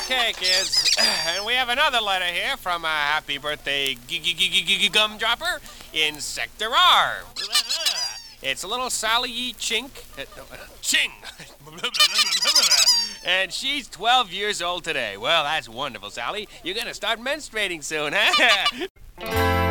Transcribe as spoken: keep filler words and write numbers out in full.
Okay, kids, and we have another letter here from a happy birthday g- g- g- g- g- gumdropper in Sector R. It's little Sally E. Chink. Uh, no, uh, Ching! And she's twelve years old today. Well, that's wonderful, Sally. You're gonna start menstruating soon, huh?